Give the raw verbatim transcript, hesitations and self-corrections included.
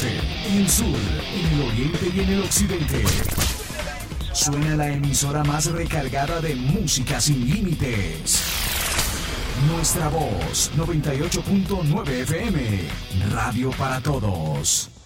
norte, en el sur, en el oriente y en el occidente. Suena la emisora más recargada de música sin límites. Nuestra voz, noventa y ocho punto nueve F M, Radio para Todos.